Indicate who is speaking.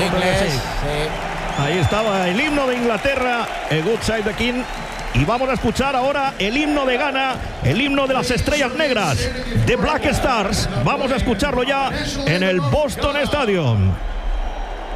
Speaker 1: inglés.
Speaker 2: Ahí estaba el himno de Inglaterra, el Good Side the King. Y vamos a escuchar ahora el himno de Ghana, el himno de las estrellas negras, The Black Stars. Vamos a escucharlo ya en el Boston Stadium.